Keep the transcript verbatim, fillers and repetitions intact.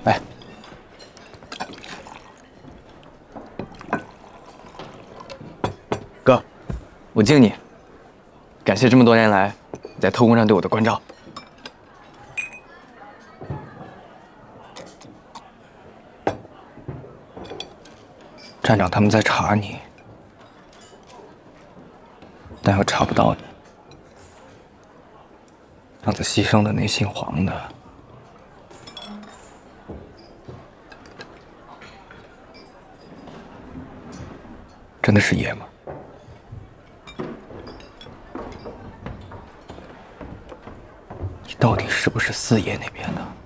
哎，哥，我敬你，感谢这么多年来你在特工上对我的关照。站长他们在查你，但又查不到你。上次牺牲的那姓黄的，真的是爷们儿。你到底是不是四爷那边的？